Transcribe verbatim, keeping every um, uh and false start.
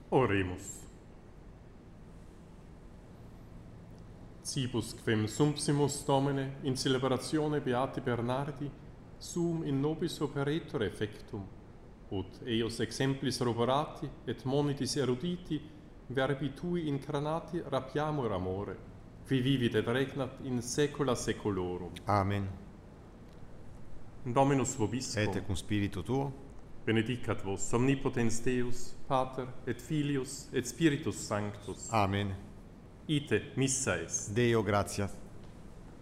Oremus. Cibus quem sumpsimus Domine in celebratione Beati Bernardi sum in nobis operetur effectum, ut eius exemplis roborati et monitis eruditi verbi tui incarnati rapiamur amore, qui vivit et regnat in saecula saeculorum. Amen. Dominus vobiscum. Et cum spiritu tuo, Benedicat vos omnipotens Deus, Pater et Filius et Spiritus Sanctus. Amen. Ite missa est. Deo gratias.